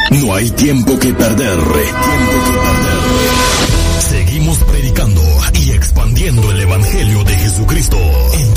No hay tiempo que perder. Seguimos predicando y expandiendo el Evangelio de Jesucristo.